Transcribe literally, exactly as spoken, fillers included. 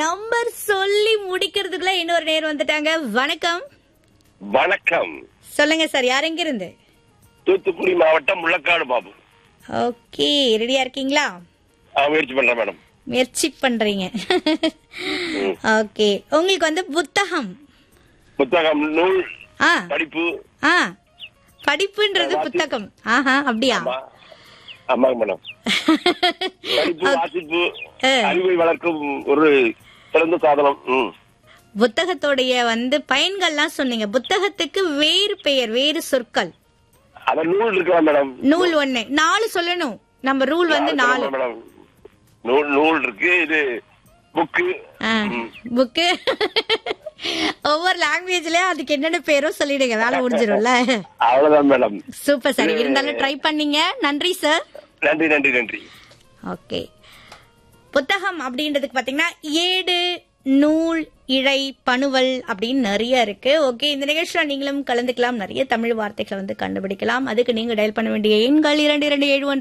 Number சொல்லி முடிக்கிறதுக்குள்ள இன்னொரு நேர் வந்துட்டாங்க. வணக்கம். வணக்கம். சொல்லுங்க சார், யார் எங்க இருந்து? தூத்துக்குடி மாவட்டம் முள்ளக்காடு பாபு. ஓகே, ரெடியா இருக்கீங்களா? முயற்சி பண்றேன் மேடம். முயற்சி பண்றீங்க. ஓகே, உங்களுக்கு வந்து புத்தகம் புத்தகம் நூல் ஆ படிப்பு. ஆ படிப்புன்றது புத்தகம். ஆஹா, அப்படியா? ஆமாங்க மேடம். படிப்பு வாசிப்பு அறிவை வளர்க்கும் ஒரு சிறந்த சாதனம். புத்தகத்தோடைய வந்து பயன்கள்லாம் சொன்னீங்க. புத்தகத்துக்கு வேறு பெயர், வேறு சொற்கள். அத நூல் இருக்கலாம் மேடம். நூல் ஒண்ணு நாலு சொல்லணும். நம்ம ரூல் வந்து நாலு. நூல் நூல் இருக்கு. இது புக்கு. புக்கு ஒவ்வொரு லாங்குவேஜ்ல அதுக்கு என்னென்ன பேரோ சொல்லிடுங்க, வேலை முடிஞ்சிடும்ல. அவ்வளவுதான் மேடம். சூப்பர் சார், இருந்தாலும் ட்ரை பண்ணீங்க. நன்றி சார். நன்றி நன்றி நன்றி. ஓகே, புத்தகம் அப்படின்றதுக்கு பாத்தீங்கன்னா ஏடு, நூல், இழை, பணுவல் அப்படின்னு நிறைய இருக்கு. ஓகே, இந்த நிகழ்ச்சியில நீங்களும் கலந்துக்கலாம். நிறைய தமிழ் வார்த்தைகளை வந்து கண்டுபிடிக்கலாம். அதுக்கு நீங்க டயல் பண்ண வேண்டிய எண்கள் இரண்டு இரண்டு ஏழு